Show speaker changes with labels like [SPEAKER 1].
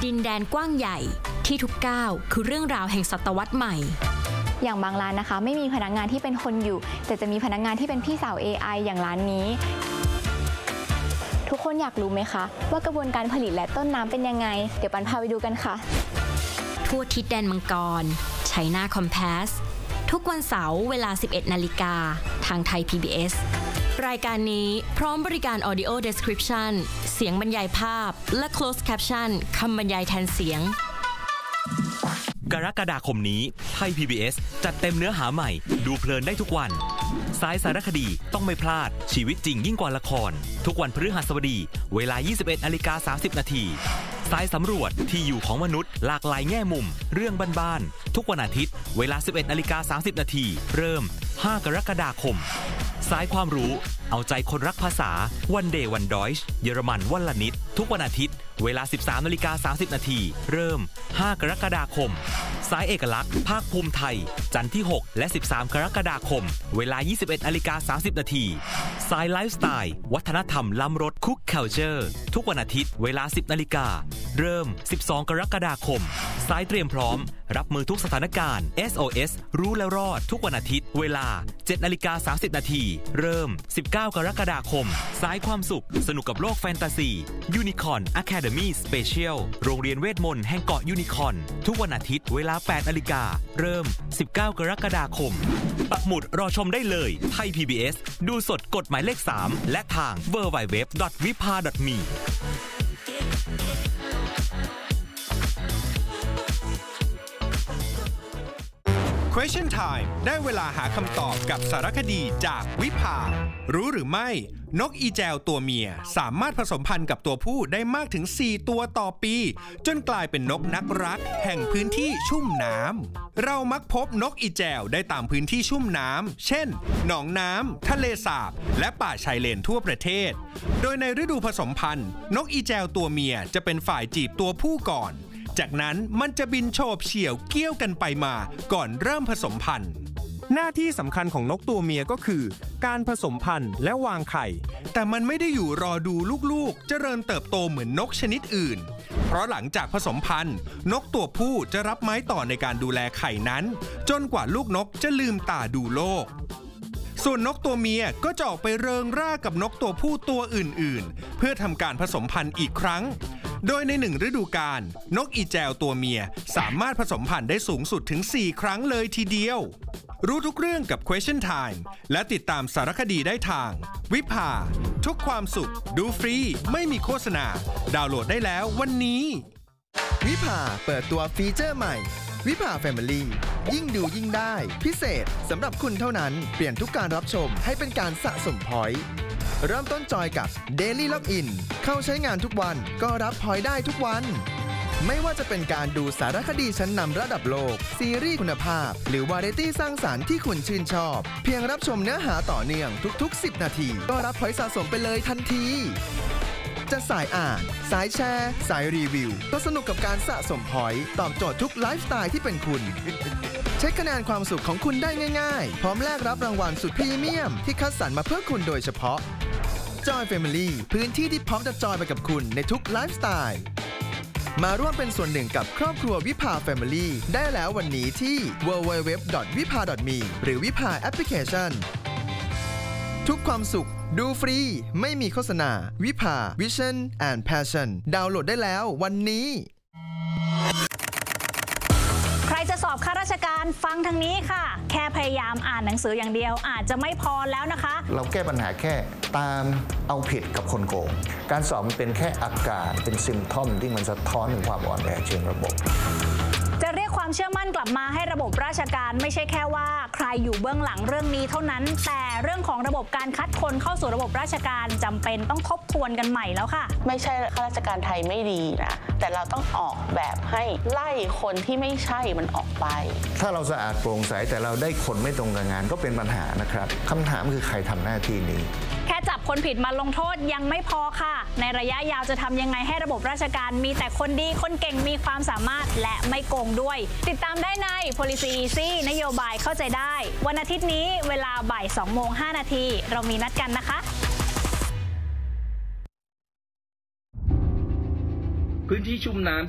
[SPEAKER 1] ดินแดนกว้างใหญ่ที่ทุกก้าวคือเรื่องราวแห่งศตวรรษใหม่
[SPEAKER 2] อย่างบางร้านนะคะไม่มีพนักงานที่เป็นคนอยู่แต่จะมีพนักงานที่เป็นพี่สาว AI อย่างร้านนี้ทุกคนอยากรู้ไหมคะว่ากระบวนการผลิตและต้นน้ำเป็นยังไงเดี๋ยวปันพาไปดูกันค่ะ
[SPEAKER 1] ทั่วทิศแดนมังกรChina Compass ทุกวันเสาร์เวลา 11 นาฬิกาทางไทย PBS รายการนี้พร้อมบริการ Audio Description เสียงบรรยายภาพและ Closed Caption คำบรรยายแทนเสียง
[SPEAKER 3] กรกฎาคมนี้ไทย PBS จัดเต็มเนื้อหาใหม่ดูเพลินได้ทุกวันสายสารคดีต้องไม่พลาดชีวิตจริงยิ่งกว่าละครทุกวันพฤหัสบดีเวลา 21:30 นาทีสายสำรวจที่อยู่ของมนุษย์หลากหลายแง่มุมเรื่องบ้านๆทุกวันอาทิตย์เวลา 11:30 นาทีเริ่ม 5 กรกฎาคมสายความรู้เอาใจคนรักภาษาวันเดย์วันดอยช์เยอรมันวันละนิดทุกวันอาทิตย์เวลา 13:30 นาทีเริ่ม 5 กรกฎาคมสายเอกลักษณ์ภาคภูมิไทยจันทร์ที่ 6 และ 13 กรกฎาคมเวลา 21:30 นาทีสายไลฟ์สไตล์วัฒนธรรมล้ำรสคุกคัลเจอร์ทุกวันอาทิตย์เวลา 10 นาฬิกาเริ่ม 12 กรกฎาคมสายเตรียมพร้อมรับมือทุกสถานการณ์ SOS รู้แล้วรอดทุกวันอาทิตย์เวลา 7:30 นาทีเริ่ม 19 กรกฎาคมสายความสุขสนุกกับโลกแฟนตาซี Unicorn Academy Special โรงเรียนเวทมนต์แห่งเกาะยูนิคอร์นทุกวันอาทิตย์เวลา 8 นาฬิกาเริ่ม 19 กรกฎาคมปักหมุดรอชมได้เลยไทย PBS ดูสดกดหมายเลข 3 และทาง www.vipa.me
[SPEAKER 4] Question Time ได้เวลาหาคำตอบกับสารคดีจากวิภารู้หรือไม่นกอีแจวตัวเมียสามารถผสมพันธุ์กับตัวผู้ได้มากถึง4ตัวต่อปีจนกลายเป็นนกนักรักแห่งพื้นที่ชุ่มน้ำเรามักพบนกอีแจวได้ตามพื้นที่ชุ่มน้ำเช่นหนองน้ำทะเลสาบและป่าชายเลนทั่วประเทศโดยในฤดูผสมพันธุ์นกอีแจวตัวเมียจะเป็นฝ่ายจีบตัวผู้ก่อนจากนั้นมันจะบินโฉบเฉี่ยวเกี้ยวกันไปมาก่อนเริ่มผสมพันธุ์หน้าที่สำคัญของนกตัวเมียก็คือการผสมพันธุ์และวางไข่แต่มันไม่ได้อยู่รอดูลูกๆเจริญเติบโตเหมือนนกชนิดอื่นเพราะหลังจากผสมพันธุ์นกตัวผู้จะรับไม้ต่อในการดูแลไข่นั้นจนกว่าลูกนกจะลืมตาดูโลกส่วนนกตัวเมียก็จะออกไปเริงร่ากับนกตัวผู้ตัวอื่นๆเพื่อทำการผสมพันธุ์อีกครั้งโดยใน1ฤดูกาลนกอีแจวตัวเมียสามารถผสมพันธุ์ได้สูงสุดถึง4 ครั้งเลยทีเดียวรู้ทุกเรื่องกับ Question Time และติดตามสารคดีได้ทางวิภาทุกความสุขดูฟรีไม่มีโฆษณาดาวน์โหลดได้แล้ววันนี้
[SPEAKER 5] วิภาเปิดตัวฟีเจอร์ใหม่วิภา Family ยิ่งดูยิ่งได้พิเศษสำหรับคุณเท่านั้นเปลี่ยนทุกการรับชมให้เป็นการสะสมพอยต์เริ่มต้นจอยกับ Daily Login เข้าใช้งานทุกวันก็รับพอยต์ได้ทุกวันไม่ว่าจะเป็นการดูสารคดีชั้นนำระดับโลกซีรีส์คุณภาพหรือวาไรตี้สร้างสรรค์ที่คุณชื่นชอบเพียงรับชมเนื้อหาต่อเนื่องทุกๆ10 นาทีก็รับพอยต์สะสมไปเลยทันทีจะสายอ่านสายแชร์สายรีวิวก็สนุกกับการสะสมพอยต์ตอบโจทย์ทุกไลฟ์สไตล์ที่เป็นคุณเช็คคะแนนความสุขของคุณได้ง่ายๆพร้อมแลกรับรางวัลสุดพรีเมียมที่คัดสรรมาเพื่อคุณโดยเฉพาะJoy Family พื้นที่ที่พร้อมจะจอยไปกับคุณในทุกไลฟ์สไตล์มาร่วมเป็นส่วนหนึ่งกับครอบครัววิภา Family ได้แล้ววันนี้ที่ www.vipa.me หรือวิภาแอปพลิเคชันทุกความสุขดูฟรีไม่มีโฆษณาวิภา Vision and Passion ดาวน์โหลดได้แล้ววันนี้
[SPEAKER 6] ใครจะสอบข้าราชการฟังทางนี้ค่ะแค่พยายามอ่านหนังสืออย่างเดียวอาจจะไม่พอแล้วนะคะ
[SPEAKER 7] เราแก้ปัญหาแค่ตามเอาผิดกับคนโกงการสอบมันเป็นแค่อาการเป็นซิมทอมที่มันสะท้อนถึงความอ่อนแอเชิงระบบ
[SPEAKER 6] จะเรียกความเชื่อมั่นกลับมาให้ระบบราชการไม่ใช่แค่ว่าใครอยู่เบื้องหลังเรื่องนี้เท่านั้นแต่เรื่องของระบบการคัดคนเข้าสู่ระบบราชการจำเป็นต้องทบทวนกันใหม่แล้วค่ะ
[SPEAKER 8] ไม่ใช่ข้าราชการไทยไม่ดีนะแต่เราต้องออกแบบให้ไล่คนที่ไม่ใช่มันออกไป
[SPEAKER 7] ถ้าเราสะอาดโปร่งใสแต่เราได้คนไม่ตรงกับงานก็เป็นปัญหานะครับคำถามคือใครทำหน้าที่นี้
[SPEAKER 6] แค่จับคนผิดมาลงโทษยังไม่พอค่ะในระยะยาวจะทำยังไงให้ระบบราชการมีแต่คนดีคนเก่งมีความสามารถและไม่โกงด้วยติดตามได้ใน Policy Easy นโยบายเข้าใจได้วันอาทิตย์นี้เวลาบ่าย 2:05 นาทีเรามีนัดกันนะคะ
[SPEAKER 9] พื้นที่ชุ่มน้ำ